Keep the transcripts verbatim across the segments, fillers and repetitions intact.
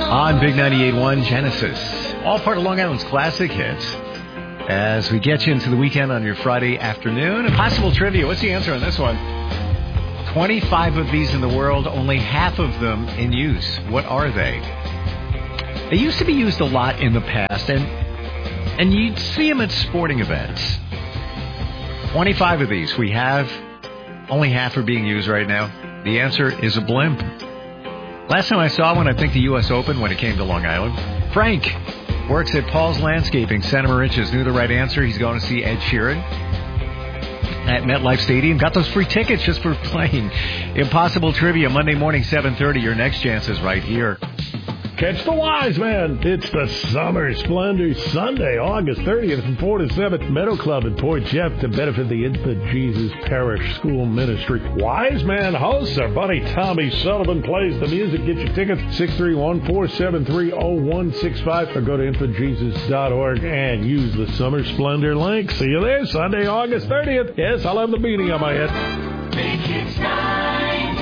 On Big ninety-eight point one Genesis, all part of Long Island's classic hits. As we get you into the weekend on your Friday afternoon, Impossible Trivia. What's the answer on this one? twenty-five of these in the world, only half of them in use. What are they? They used to be used a lot in the past, and and you'd see them at sporting events. twenty-five of these we have, only half are being used right now. The answer is a blimp. Last time I saw one, I think the U S Open when it came to Long Island. Frank works at Paul's Landscaping. Santa Mauritius knew the right answer. He's going to see Ed Sheeran at MetLife Stadium. Got those free tickets just for playing Impossible Trivia Monday morning, seven thirty. Your next chance is right here. Catch the wise man. It's the Summer Splendor Sunday, August thirtieth from four to seven. Meadow Club in Port Jeff to benefit the Infant Jesus Parish School Ministry. Wise Man hosts our buddy Tommy Sullivan plays the music. Get your tickets six three one, four seven three, zero one six five or go to infant jesus dot org and use the Summer Splendor link. See you there Sunday, August thirtieth. Yes, I'll have the beanie on my head. Big Hits ninety-eight.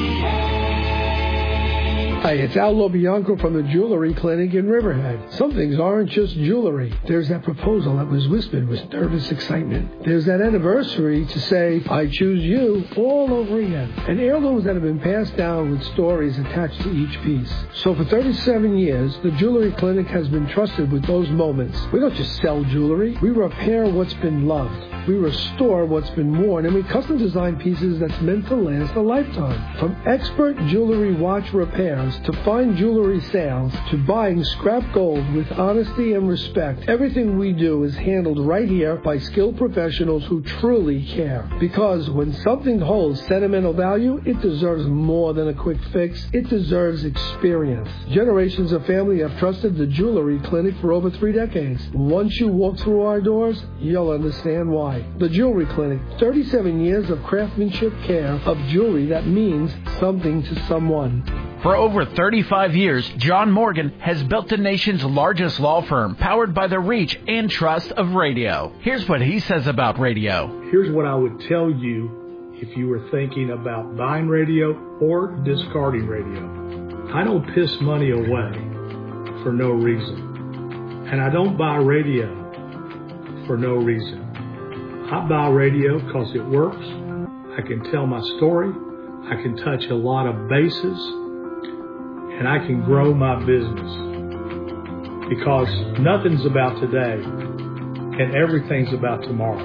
Hi, it's Al Lobianco from the Jewelry Clinic in Riverhead. Some things aren't just jewelry. There's that proposal that was whispered with nervous excitement. There's that anniversary to say, I choose you, all over again. And heirlooms that have been passed down with stories attached to each piece. So for thirty-seven years, the Jewelry Clinic has been trusted with those moments. We don't just sell jewelry. We repair what's been loved. We restore what's been worn, and we custom design pieces that's meant to last a lifetime. From expert jewelry watch repairs to fine jewelry sales to buying scrap gold with honesty and respect, everything we do is handled right here by skilled professionals who truly care. Because when something holds sentimental value, it deserves more than a quick fix. It deserves experience. Generations of family have trusted the Jewelry Clinic for over three decades. Once you walk through our doors, you'll understand why. The Jewelry Clinic, thirty-seven years of craftsmanship care of jewelry that means something to someone. For over thirty-five years, John Morgan has built the nation's largest law firm, powered by the reach and trust of radio. Here's what he says about radio. Here's what I would tell you if you were thinking about buying radio or discarding radio. I don't piss money away for no reason. And I don't buy radio for no reason. I buy radio because it works. I can tell my story. I can touch a lot of bases. And I can grow my business. Because nothing's about today and everything's about tomorrow.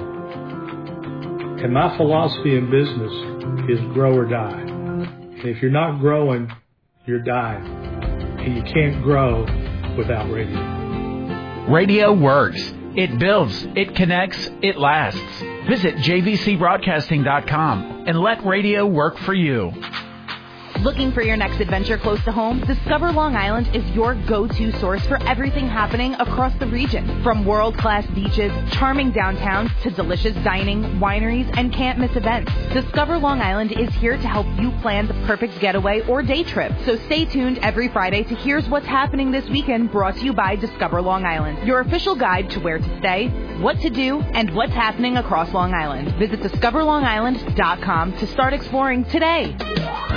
And my philosophy in business is grow or die. And if you're not growing, you're dying. And you can't grow without radio. Radio works. It builds, it connects, it lasts. Visit j v c broadcasting dot com and let radio work for you. Looking for your next adventure close to home? Discover Long Island is your go-to source for everything happening across the region. From world-class beaches, charming downtowns, to delicious dining, wineries, and can't-miss events. Discover Long Island is here to help you plan the perfect getaway or day trip. So stay tuned every Friday to Here's What's Happening This Weekend, brought to you by Discover Long Island, your official guide to where to stay, what to do, and what's happening across Long Island. Visit discover long island dot com to start exploring today.